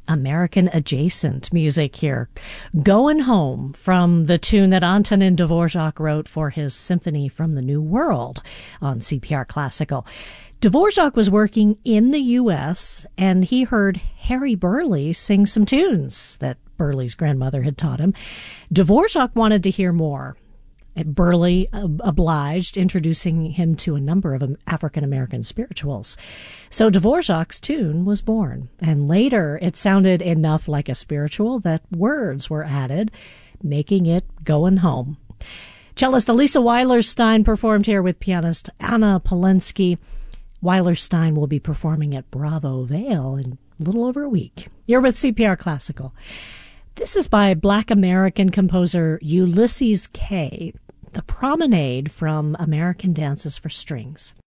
American adjacent music here. Going Home, from the tune that Antonin Dvorak wrote for his Symphony from the New World on CPR Classical. Dvorak was working in the U.S., and he heard Harry Burleigh sing some tunes that Burleigh's grandmother had taught him. Dvorak wanted to hear more. Burleigh obliged, introducing him to a number of African-American spirituals. So Dvorak's tune was born, and later it sounded enough like a spiritual that words were added, making it Going Home. Cellist Elisa Weilerstein performed here with pianist Anna Polensky. Weilerstein will be performing at Bravo Vale in a little over a week. You're with CPR Classical. This is by Black American composer Ulysses Kay, The Promenade from American Dances for Strings.